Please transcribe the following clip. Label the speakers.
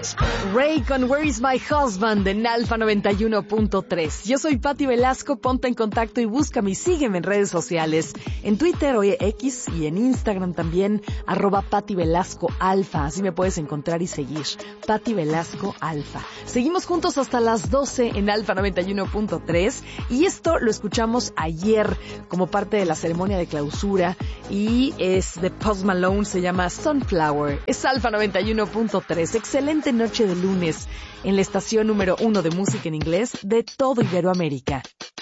Speaker 1: Ray con Where is my husband en Alfa 91.3. Yo soy Pati Velasco, ponte en contacto y búscame y sígueme en redes sociales. En Twitter o X y en Instagram también, @Pati Velasco Alfa. Así me puedes encontrar y seguir. Pati Velasco Alfa. Seguimos juntos hasta las 12 en Alfa 91.3 y esto lo escuchamos ayer como parte de la ceremonia de clausura y es de Post Malone, se llama Sunflower. Es Alfa 91.3. Excelente noche de lunes en la estación número 1 de música en inglés de todo Iberoamérica.